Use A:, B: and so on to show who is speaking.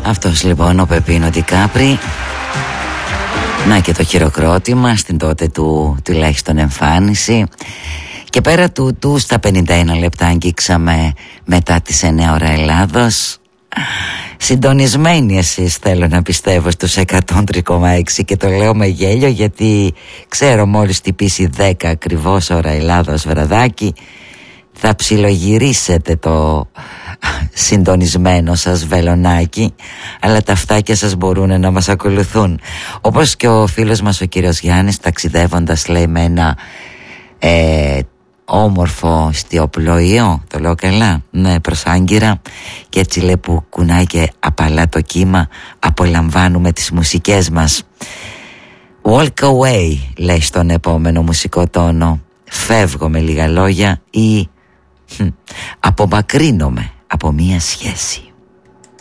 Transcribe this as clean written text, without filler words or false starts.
A: Αυτός λοιπόν ο Πεπίνο Ντικάπρι. Να και το χειροκρότημα στην τότε του τουλάχιστον εμφάνιση. Και πέρα τούτου στα 51 λεπτά αγγίξαμε μετά τις 9 ώρα Ελλάδος. Συντονισμένοι εσείς, θέλω να πιστεύω, στους 103,6, και το λέω με γέλιο γιατί ξέρω μόλις τυπήσει 10 ακριβώς ώρα Ελλάδος βραδάκι θα ψιλογυρίσετε το συντονισμένο σας βελονάκι, αλλά τα αυτάκια σας μπορούν να μας ακολουθούν, όπως και ο φίλος μας ο κύριος Γιάννης, ταξιδεύοντας, λέει, με ένα όμορφο στιοπλοείο, το λέω καλά, ναι, προς Άγκυρα, και έτσι, λέει, που κουνάει και απαλά το κύμα, απολαμβάνουμε τις μουσικές μας. Walk away, λέει στον επόμενο μουσικό τόνο. Φεύγω, με λίγα λόγια, ή απομακρύνομαι από μία σχέση.